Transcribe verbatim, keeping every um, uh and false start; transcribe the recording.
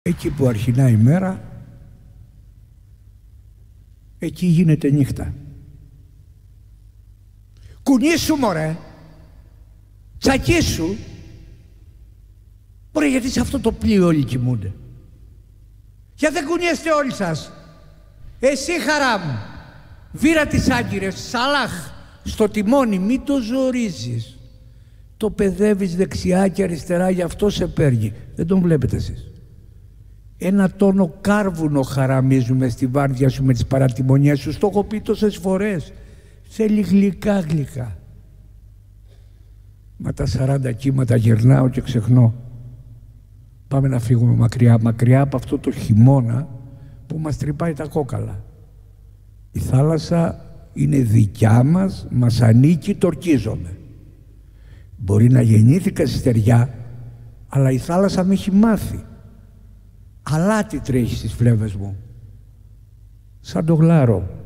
Εκεί που αρχινά η μέρα, εκεί γίνεται νύχτα. Κουνήσου μωρέ, τσακίσου. Μωρέ, γιατί σε αυτό το πλοίο όλοι κοιμούνται? Γιατί δεν κουνιέστε όλοι σας? Εσύ χαρά μου, βήρα τις άγκυρες, Σαλάχ, στο τιμόνι, μη το ζορίζεις. Το παιδεύεις δεξιά και αριστερά, γι' αυτό σε παίρνει. Δεν τον βλέπετε εσείς? Ένα τόνο κάρβουνο χαραμίζουμε στη βάρδια σου με τις παρατιμονιές σου. Στο έχω πει τόσες φορές. Θέλει γλυκά γλυκά. Μα τα σαράντα κύματα γυρνάω και ξεχνώ. Πάμε να φύγουμε μακριά, μακριά από αυτό το χειμώνα που μας τρυπάει τα κόκαλα. Η θάλασσα είναι δικιά μας, μας ανήκει, το ορκίζομαι. Μπορεί να γεννήθηκα στη στεριά, αλλά η θάλασσα με έχει μάθει. Αλάτι τρέχει στις φλέβες μου, σαν το γλάρο.